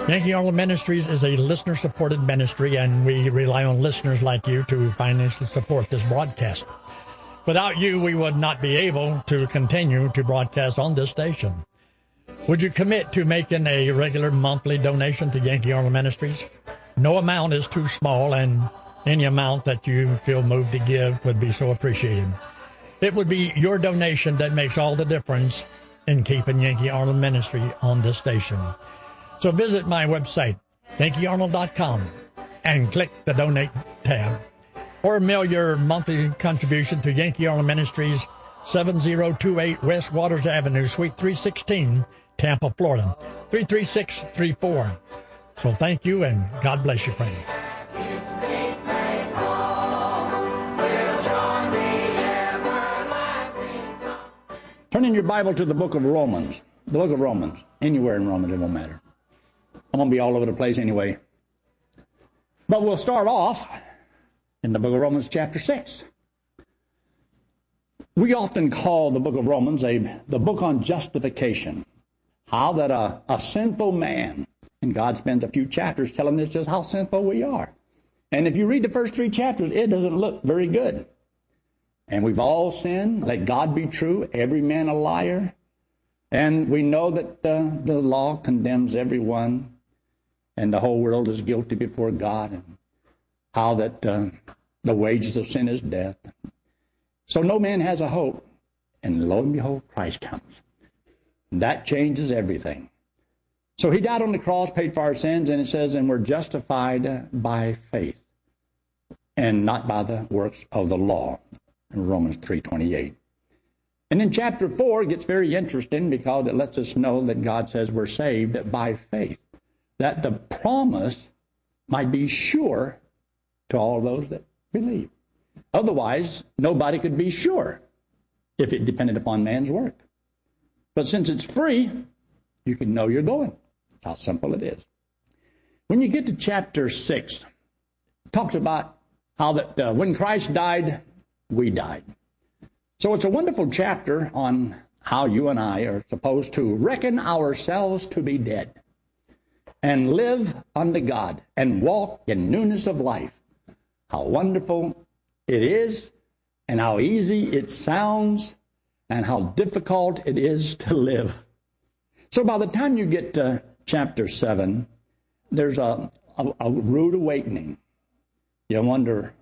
Yankee Arnold Ministries is a listener-supported ministry, and we rely on listeners like you to financially support this broadcast. Without you, we would not be able to continue to broadcast on this station. Would you commit to making a regular monthly donation to Yankee Arnold Ministries? No amount is too small, and any amount that you feel moved to give would be so appreciated. It would be your donation that makes all the difference in keeping Yankee Arnold Ministry on this station. So visit my website, yankeearnold.com, and click the Donate tab. Or mail your monthly contribution to Yankee Arnold Ministries, 7028 West Waters Avenue, Suite 316, Tampa, Florida, 33634. So thank you, and God bless you, friend. Turn in your Bible to the book of Romans. The book of Romans. Anywhere in Romans, it won't matter. I'm going to be all over the place anyway. But we'll start off in the book of Romans chapter 6. We often call the book of Romans the book on justification. How that a sinful man, and God spends a few chapters telling us just how sinful we are. And if you read the first 3 chapters, it doesn't look very good. And we've all sinned. Let God be true, every man a liar. And we know that the law condemns everyone. And the whole world is guilty before God, and how that the wages of sin is death. So no man has a hope, and lo and behold, Christ comes. And that changes everything. So he died on the cross, paid for our sins, and it says, and we're justified by faith, and not by the works of the law, in Romans 3:28. And in chapter 4, it gets very interesting because it lets us know that God says we're saved by faith, that the promise might be sure to all those that believe. Otherwise, nobody could be sure if it depended upon man's work. But since it's free, you can know you're going. That's how simple it is. When you get to chapter 6, it talks about how that when Christ died, we died. So it's a wonderful chapter on how you and I are supposed to reckon ourselves to be dead, and live unto God, and walk in newness of life. How wonderful it is, and how easy it sounds, and how difficult it is to live. So by the time you get to chapter 7, there's a rude awakening. You wonder,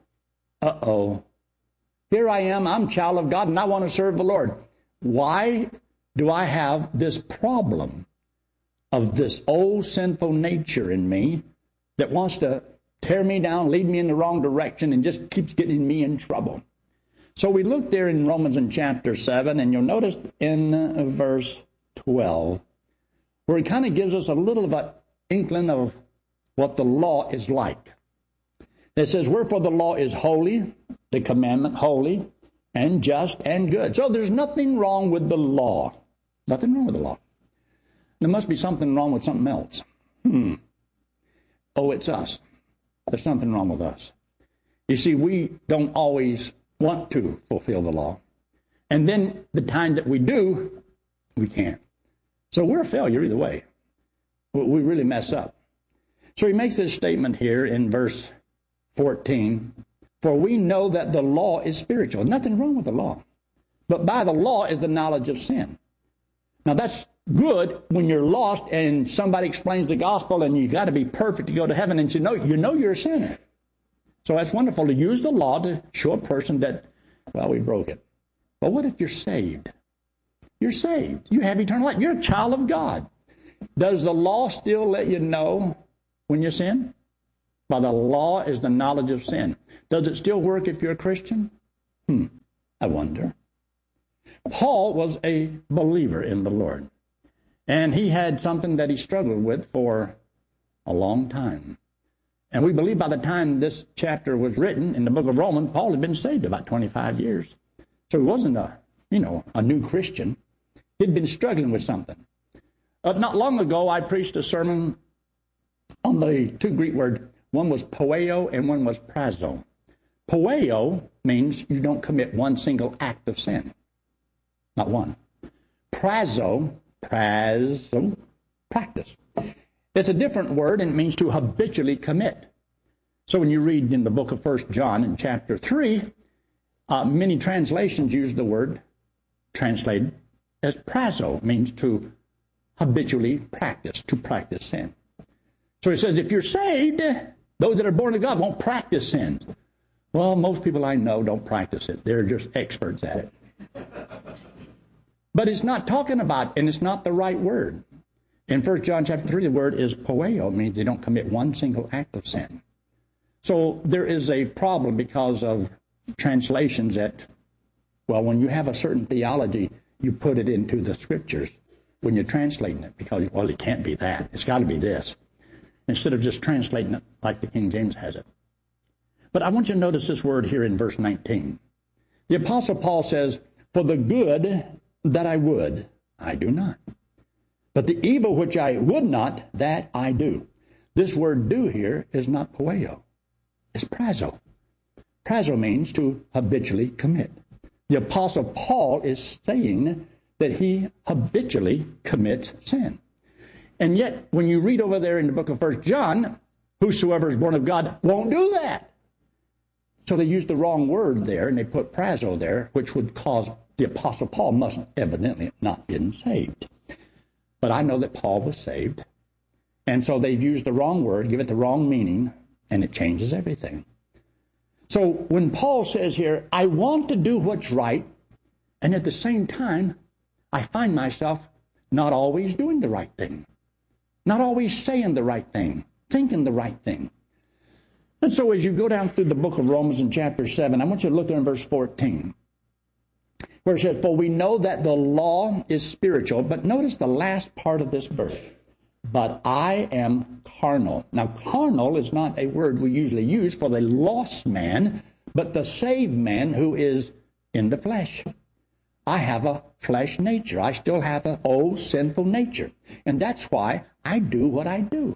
here I am, I'm a child of God, and I want to serve the Lord. Why do I have this problem of this old sinful nature in me that wants to tear me down, lead me in the wrong direction, and just keeps getting me in trouble? So we look there in Romans in chapter 7, and you'll notice in verse 12, where it kind of gives us a little of an inkling of what the law is like. It says, wherefore the law is holy, the commandment holy, and just and good. So there's nothing wrong with the law. Nothing wrong with the law. There must be something wrong with something else. Oh, it's us. There's something wrong with us. You see, we don't always want to fulfill the law. And then the time that we do, we can't. So we're a failure either way. We really mess up. So he makes this statement here in verse 14. For we know that the law is spiritual. Nothing wrong with the law. But by the law is the knowledge of sin. Now that's good when you're lost and somebody explains the gospel and you've got to be perfect to go to heaven, and you know you're a sinner. So that's wonderful to use the law to show a person that, well, we broke it. But what if you're saved? You're saved. You have eternal life. You're a child of God. Does the law still let you know when you sin? By the law is the knowledge of sin. Does it still work if you're a Christian? I wonder. Paul was a believer in the Lord. And he had something that he struggled with for a long time. And we believe by the time this chapter was written in the book of Romans, Paul had been saved about 25 years. So he wasn't a new Christian. He'd been struggling with something. Not long ago, I preached a sermon on the 2 Greek words. One was poeo and one was prazo. Poeo means you don't commit one single act of sin. Not one. Prazo, practice. It's a different word, and it means to habitually commit. So when you read in the book of 1 John in chapter 3, many translations use the word translated as prazo, means to habitually practice, to practice sin. So he says, if you're saved, those that are born of God won't practice sin. Well, most people I know don't practice it. They're just experts at it. But it's not talking about, and it's not the right word. In 1 John chapter 3, the word is poeo, means they don't commit one single act of sin. So there is a problem because of translations that, well, when you have a certain theology, you put it into the scriptures when you're translating it because, well, it can't be that. It's got to be this. Instead of just translating it like the King James has it. But I want you to notice this word here in verse 19. The Apostle Paul says, for the good that I would, I do not. But the evil which I would not, that I do. This word do here is not poeo. It's prazo. Prazo means to habitually commit. The Apostle Paul is saying that he habitually commits sin. And yet, when you read over there in the book of 1 John, whosoever is born of God won't do that. So they used the wrong word there, and they put prazo there, which would cause the Apostle Paul must evidently not been saved. But I know that Paul was saved. And so they've used the wrong word, give it the wrong meaning, and it changes everything. So when Paul says here, I want to do what's right, and at the same time, I find myself not always doing the right thing. Not always saying the right thing, thinking the right thing. And so as you go down through the book of Romans in chapter 7, I want you to look there in verse 14, where it says, for we know that the law is spiritual, but notice the last part of this verse, but I am carnal. Now, carnal is not a word we usually use for the lost man, but the saved man who is in the flesh. I have a flesh nature. I still have an old sinful nature. And that's why I do what I do.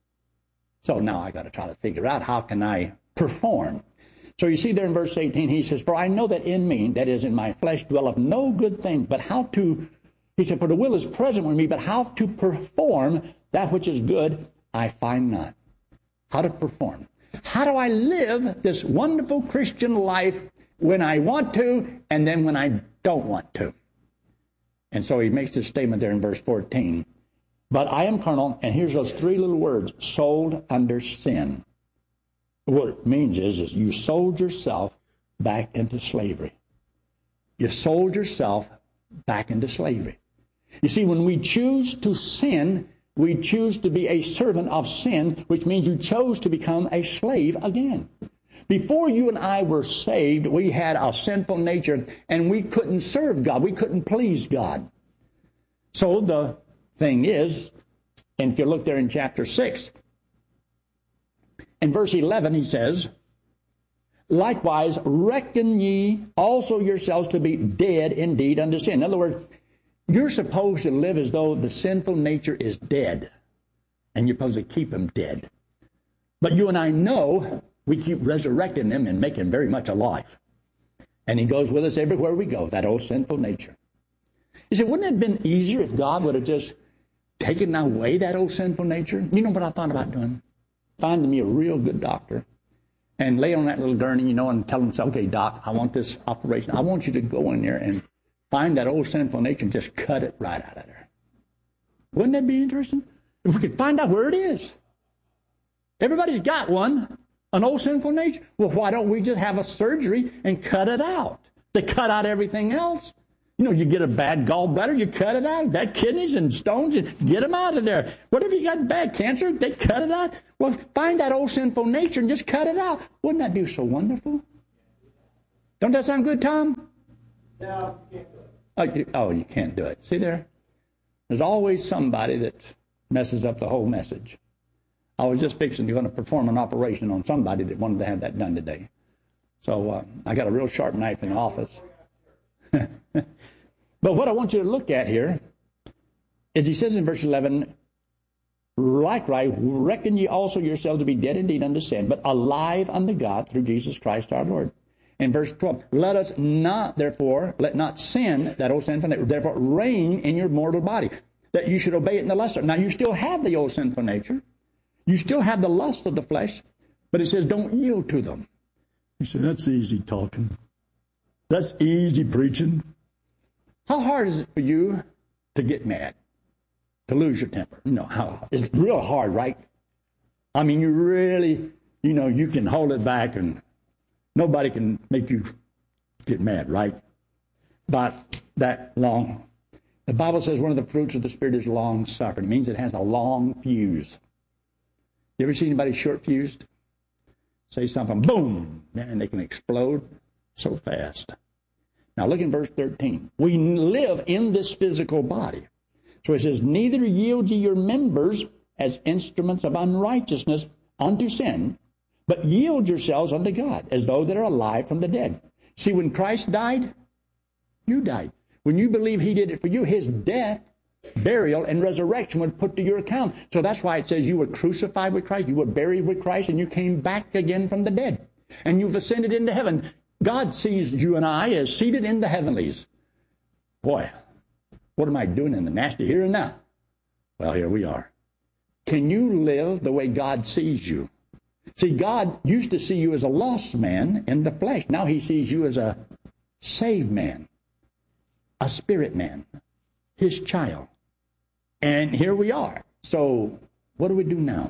So now I got to try to figure out how can I perform. So you see there in verse 18, he says, for I know that in me, that is in my flesh, dwelleth no good thing, but how to, he said, for the will is present with me, but how to perform that which is good, I find not. How to perform. How do I live this wonderful Christian life when I want to and then when I don't want to? And so he makes this statement there in verse 14. But I am carnal, and here's those three little words, sold under sin. What it means is you sold yourself back into slavery. You sold yourself back into slavery. You see, when we choose to sin, we choose to be a servant of sin, which means you chose to become a slave again. Before you and I were saved, we had a sinful nature, and we couldn't serve God. We couldn't please God. So the thing is, and if you look there in chapter 6, in verse 11, he says, likewise, reckon ye also yourselves to be dead indeed unto sin. In other words, you're supposed to live as though the sinful nature is dead, and you're supposed to keep him dead. But you and I know we keep resurrecting him and making him very much alive. And he goes with us everywhere we go, that old sinful nature. You said, wouldn't it have been easier if God would have just taken away that old sinful nature? You know what I thought about doing? Finding me a real good doctor and lay on that little gurney, and tell him, okay, doc, I want this operation. I want you to go in there and find that old sinful nature and just cut it right out of there. Wouldn't that be interesting? If we could find out where it is. Everybody's got one, an old sinful nature. Well, why don't we just have a surgery and cut it out? To cut out everything else. You get a bad gallbladder, you cut it out. Bad kidneys and stones, and get them out of there. Whatever you got bad cancer, they cut it out. Well, find that old sinful nature and just cut it out. Wouldn't that be so wonderful? Don't that sound good, Tom? No, you can't do it. You can't do it. See there? There's always somebody that messes up the whole message. I was just fixing to perform an operation on somebody that wanted to have that done today. So I got a real sharp knife in the office. But what I want you to look at here is he says in verse 11, likewise, reckon ye also yourselves to be dead indeed unto sin, but alive unto God through Jesus Christ our Lord. In verse 12, let not sin, that old sin, therefore reign in your mortal body. that you should obey it in the lesser. Now, you still have the old sinful nature. You still have the lust of the flesh, but it says don't yield to them. You say, that's easy talking. That's easy preaching. How hard is it for you to get mad, to lose your temper? It's real hard, right? I mean, you really, you can hold it back and nobody can make you get mad, right? But that long. The Bible says one of the fruits of the Spirit is long-suffering. It means it has a long fuse. You ever see anybody short-fused? Say something, boom, man, they can explode so fast. Now look in verse 13. We live in this physical body. So it says, neither yield ye your members as instruments of unrighteousness unto sin, but yield yourselves unto God, as though that are alive from the dead. See, when Christ died, you died. When you believe he did it for you, his death, burial, and resurrection was put to your account. So that's why it says you were crucified with Christ, you were buried with Christ, and you came back again from the dead. And you've ascended into heaven. God sees you and I as seated in the heavenlies. Boy, what am I doing in the nasty here and now? Well, here we are. Can you live the way God sees you? See, God used to see you as a lost man in the flesh. Now he sees you as a saved man, a spirit man, his child. And here we are. So what do we do now?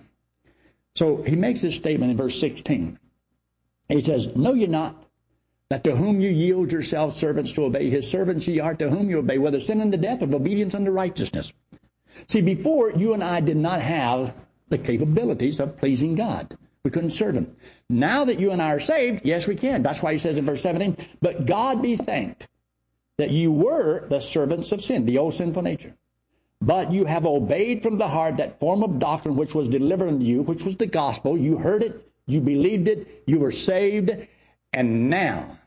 So he makes this statement in verse 16. He says, know ye not that to whom you yield yourselves servants to obey, his servants ye are to whom you obey, whether sin unto death or obedience unto righteousness. See, before, you and I did not have the capabilities of pleasing God. We couldn't serve him. Now that you and I are saved, yes, we can. That's why he says in verse 17, but God be thanked that you were the servants of sin, the old sinful nature. But you have obeyed from the heart that form of doctrine which was delivered unto you, which was the gospel. You heard it, you believed it, you were saved, and now,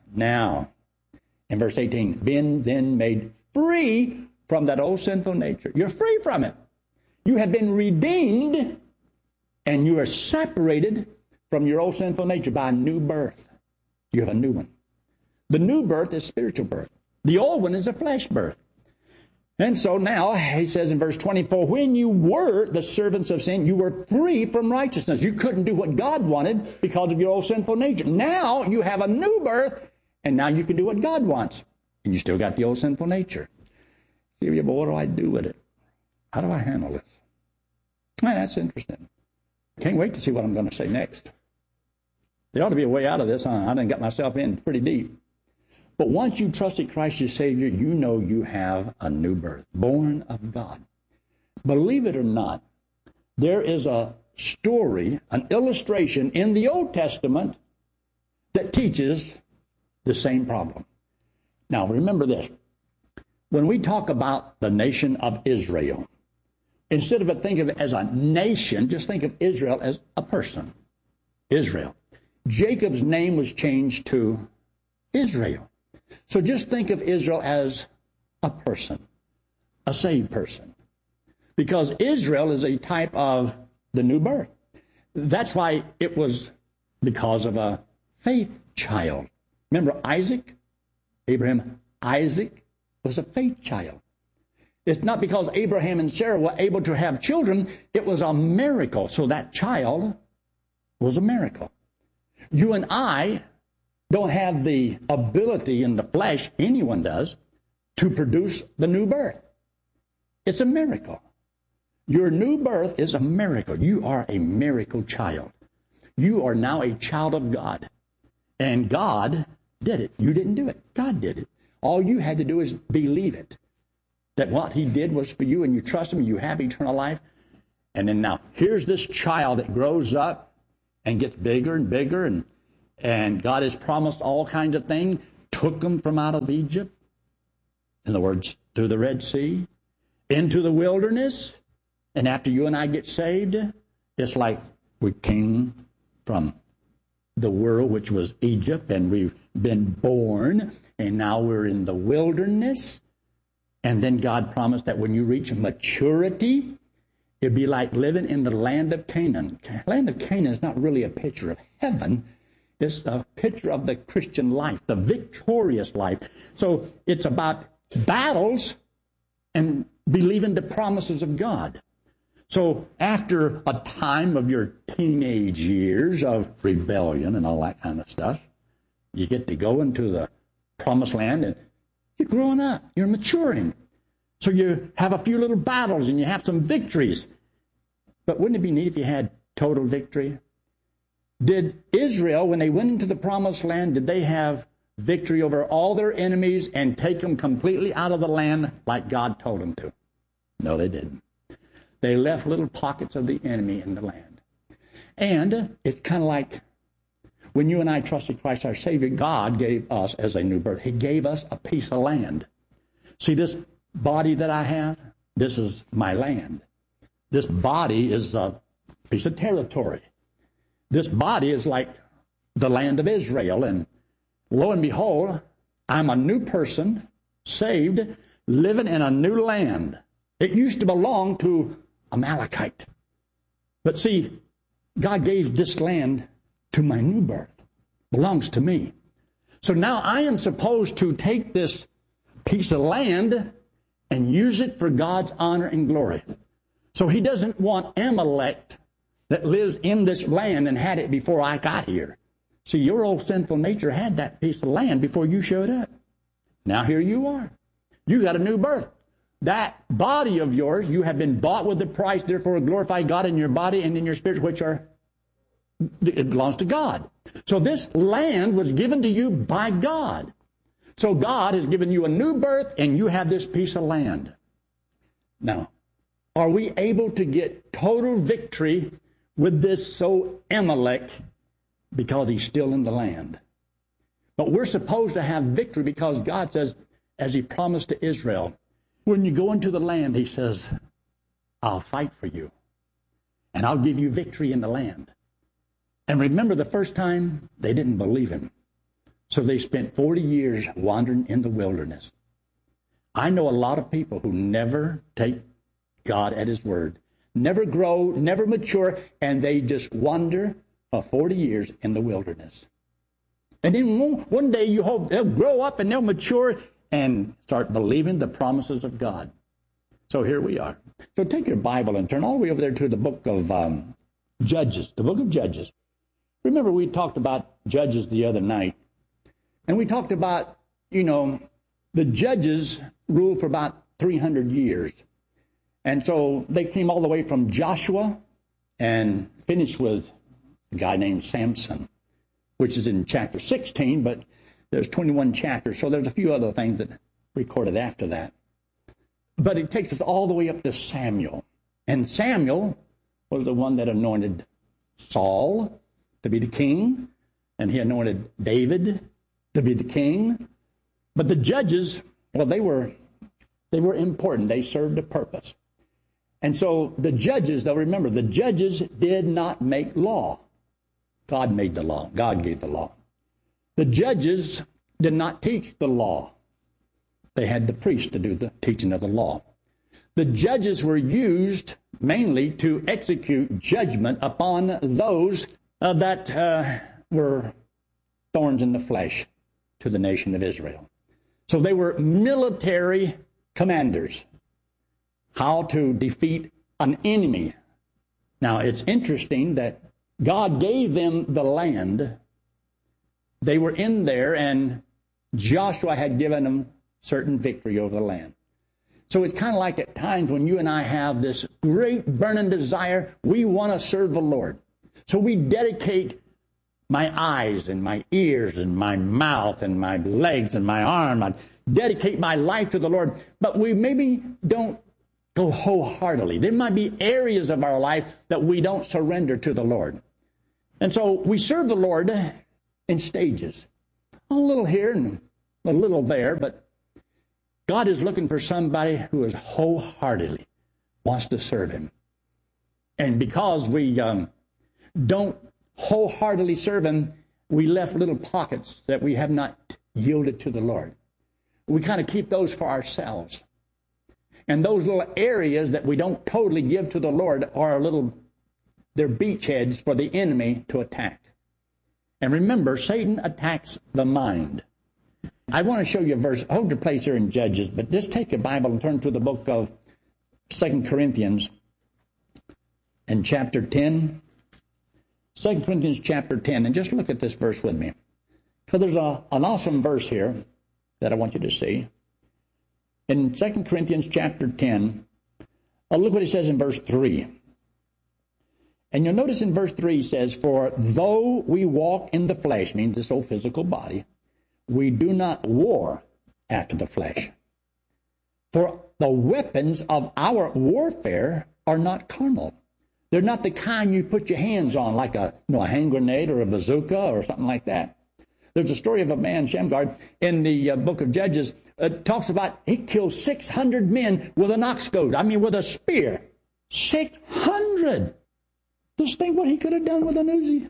in verse 18, been then made free from that old sinful nature. You're free from it. You have been redeemed, and you are separated from your old sinful nature by a new birth. You have a new one. The new birth is spiritual birth. The old one is a flesh birth. And so now, he says in verse 24, when you were the servants of sin, you were free from righteousness. You couldn't do what God wanted because of your old sinful nature. Now you have a new birth, and now you can do what God wants. And you still got the old sinful nature. But what do I do with it? How do I handle this? Man, that's interesting. Can't wait to see what I'm going to say next. There ought to be a way out of this. I done got myself in pretty deep. But once you trusted Christ as Savior, you know you have a new birth, born of God. Believe it or not, there is a story, an illustration in the Old Testament that teaches the same problem. Now, remember this. When we talk about the nation of Israel, instead of thinking of it as a nation, just think of Israel as a person. Israel. Jacob's name was changed to Israel. So just think of Israel as a person, a saved person. Because Israel is a type of the new birth. That's why it was because of a faith child. Remember Isaac? Abraham, Isaac was a faith child. It's not because Abraham and Sarah were able to have children. It was a miracle. So that child was a miracle. You and I don't have the ability in the flesh, anyone does, to produce the new birth. It's a miracle. Your new birth is a miracle. You are a miracle child. You are now a child of God. And God did it. You didn't do it. God did it. All you had to do is believe it. That what he did was for you, and you trust him, and you have eternal life. And then now, here's this child that grows up and gets bigger and bigger, and God has promised all kinds of things, took them from out of Egypt, in other words, through the Red Sea, into the wilderness. And after you and I get saved, it's like we came from the world, which was Egypt, and we've been born, and now we're in the wilderness. And then God promised that when you reach maturity, it'd be like living in the land of Canaan. The land of Canaan is not really a picture of heaven. It's a picture of the Christian life, the victorious life. So it's about battles and believing the promises of God. So after a time of your teenage years of rebellion and all that kind of stuff, you get to go into the promised land and you're growing up, you're maturing. So you have a few little battles and you have some victories. But wouldn't it be neat if you had total victory? Did Israel, when they went into the promised land, did they have victory over all their enemies and take them completely out of the land like God told them to? No, they didn't. They left little pockets of the enemy in the land. And it's kind of like when you and I trusted Christ our Savior, God gave us as a new birth. He gave us a piece of land. See this body that I have? This is my land. This body is a piece of territory. This body is like the land of Israel. And lo and behold, I'm a new person, saved, living in a new land. It used to belong to Amalekite. But see, God gave this land to my new birth. It belongs to me. So now I am supposed to take this piece of land and use it for God's honor and glory. So he doesn't want Amalek that lives in this land and had it before I got here. See, your old sinful nature had that piece of land before you showed up. Now here you are. You got a new birth. That body of yours, you have been bought with a price, therefore glorify God in your body and in your spirit, which are, it belongs to God. So this land was given to you by God. So God has given you a new birth and you have this piece of land. Now, are we able to get total victory with this Amalek because he's still in the land? But we're supposed to have victory because God says, as he promised to Israel, when you go into the land, he says, I'll fight for you and I'll give you victory in the land. And remember, the first time they didn't believe him. So they spent 40 years wandering in the wilderness. I know a lot of people who never take God at his word, never grow, never mature, and they just wander for 40 years in the wilderness. And then one day you hope they'll grow up and they'll mature and start believing the promises of God. So here we are. So take your Bible and turn all the way over there to the book of Judges, the book of Judges. Remember, we talked about Judges the other night. And we talked about, the judges ruled for about 300 years. And so they came all the way from Joshua and finished with a guy named Samson, which is in chapter 16, but there's 21 chapters, so there's a few other things that recorded after that. But it takes us all the way up to Samuel. And Samuel was the one that anointed Saul to be the king, and he anointed David to be the king. But the judges, well, they were important. They served a purpose. And so the judges, though, remember, the judges did not make law. God made the law. God gave the law. The judges did not teach the law. They had the priest to do the teaching of the law. The judges were used mainly to execute judgment upon those that were thorns in the flesh to the nation of Israel. So they were military commanders. How to defeat an enemy. Now, it's interesting that God gave them the land. They were in there, and Joshua had given them certain victory over the land. So it's kind of like at times when you and I have this great burning desire, we want to serve the Lord. So we dedicate my eyes and my ears and my mouth and my legs and my arm. I dedicate my life to the Lord. But we maybe don't go wholeheartedly. There might be areas of our life that we don't surrender to the Lord. And so we serve the Lord in stages. A little here and a little there, but God is looking for somebody who is wholeheartedly wants to serve him. And because we don't wholeheartedly serve him, we left little pockets that we have not yielded to the Lord. We kind of keep those for ourselves. And those little areas that we don't totally give to the Lord are they're beachheads for the enemy to attack. And remember, Satan attacks the mind. I want to show you a verse. Hold your place here in Judges, but just take your Bible and turn to the book of 2 Corinthians in chapter 10. 2 Corinthians chapter 10, and just look at this verse with me. Because there's an awesome verse here that I want you to see. In 2 Corinthians chapter 10, look what he says in verse 3. And you'll notice in verse 3 he says, "For though we walk in the flesh," means this old physical body, "we do not war after the flesh. For the weapons of our warfare are not carnal." They're not the kind you put your hands on, like a hand grenade or a bazooka or something like that. There's a story of a man, Shamgar, in the book of Judges. It talks about he killed 600 men with an ox goad. I mean, with a spear. 600! Just think what he could have done with an Uzi.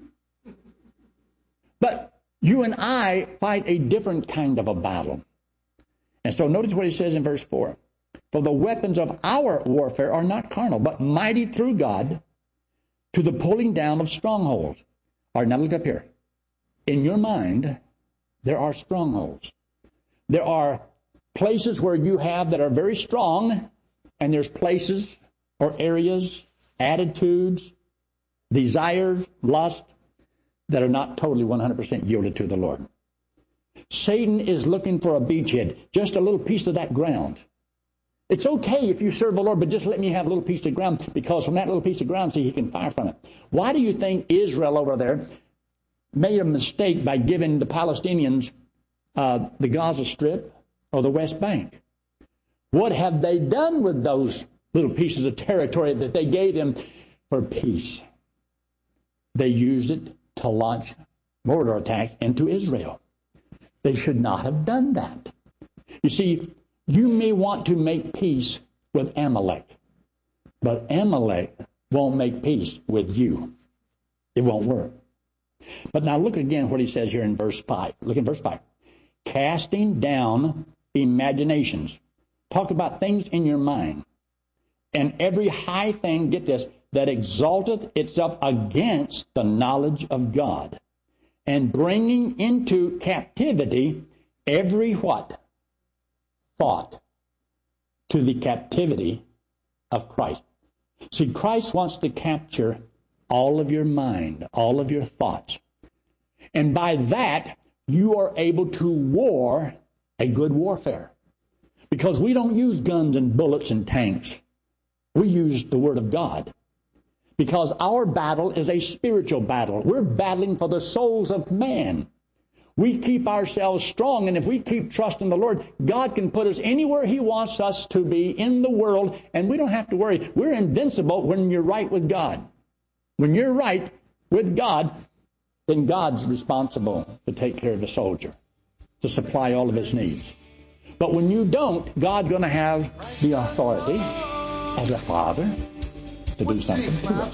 But you and I fight a different kind of a battle. And so notice what he says in verse 4. "For the weapons of our warfare are not carnal, but mighty through God to the pulling down of strongholds." All right, now look up here. In your mind, there are strongholds. There are places where you have that are very strong, and there's places or areas, attitudes, desires, lust, that are not totally 100% yielded to the Lord. Satan is looking for a beachhead, just a little piece of that ground. It's okay if you serve the Lord, but just let me have a little piece of ground, because from that little piece of ground, see, he can fire from it. Why do you think Israel over there made a mistake by giving the Palestinians the Gaza Strip or the West Bank? What have they done with those little pieces of territory that they gave them for peace? They used it to launch mortar attacks into Israel. They should not have done that. You see, you may want to make peace with Amalek, but Amalek won't make peace with you. It won't work. But now look again what he says here in verse 5. Look in verse 5. "Casting down imaginations." Talk about things in your mind. "And every high thing," get this, "that exalteth itself against the knowledge of God, and bringing into captivity every" what? "Thought to the captivity of Christ." See, Christ wants to capture all of your mind, all of your thoughts. And by that, you are able to war a good warfare. Because we don't use guns and bullets and tanks. We use the Word of God. Because our battle is a spiritual battle. We're battling for the souls of man. We keep ourselves strong, and if we keep trusting the Lord, God can put us anywhere He wants us to be in the world, and we don't have to worry. We're invincible when you're right with God. When you're right with God, then God's responsible to take care of the soldier, to supply all of his needs. But when you don't, God's going to have the authority as a father to do something to us.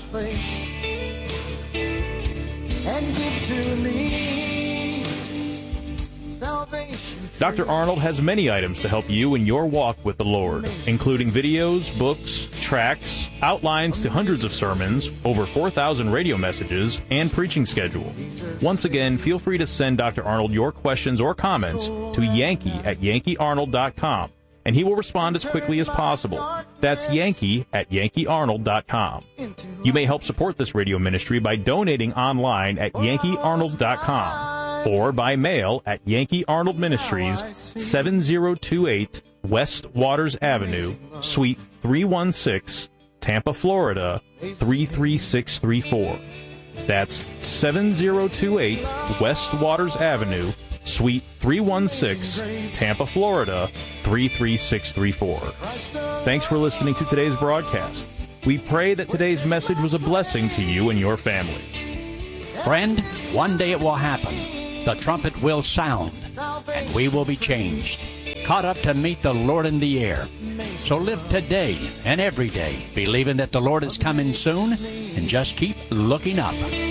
And give to me salvation. Dr. Arnold has many items to help you in your walk with the Lord, including videos, books, tracts, outlines to hundreds of sermons, over 4,000 radio messages, and preaching schedule. Once again, feel free to send Dr. Arnold your questions or comments to Yankee@YankeeArnold.com, and he will respond as quickly as possible. That's Yankee@YankeeArnold.com. You may help support this radio ministry by donating online at YankeeArnold.com. or by mail at Yankee Arnold Ministries, 7028 West Waters Avenue, Suite 316, Tampa, Florida, 33634. That's 7028 West Waters Avenue, Suite 316, Tampa, Florida, 33634. Thanks for listening to today's broadcast. We pray that today's message was a blessing to you and your family. Friend, one day it will happen. The trumpet will sound, and we will be changed, caught up to meet the Lord in the air. So live today and every day, believing that the Lord is coming soon, and just keep looking up.